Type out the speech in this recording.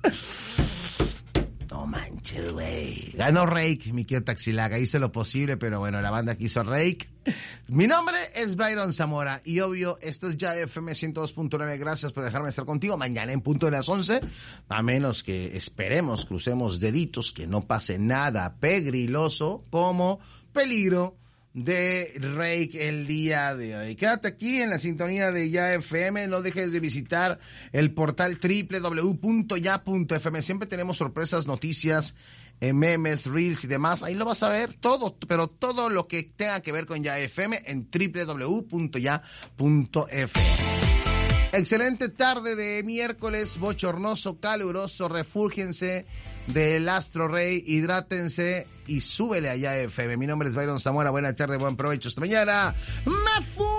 No manches, güey. Ganó Rake, mi querido Taxilaga. Hice lo posible, pero bueno, la banda quiso Rake. Mi nombre es Byron Zamora y obvio, esto es ya FM 102.9. Gracias por dejarme estar contigo mañana en punto de las 11. A menos que esperemos, crucemos deditos, que no pase nada pegriloso como peligro de Rake el día de hoy. Quédate aquí en la sintonía de Ya FM, no dejes de visitar el portal www.ya.fm. Siempre tenemos sorpresas, noticias, memes, reels y demás. Ahí lo vas a ver todo, pero todo lo que tenga que ver con Ya FM en www.ya.fm. Excelente tarde de miércoles, bochornoso, caluroso, refúgiense del Astro Rey, hidrátense y súbele allá FM. Mi nombre es Byron Zamora, buena tarde, buen provecho, hasta mañana. ¡Me fui!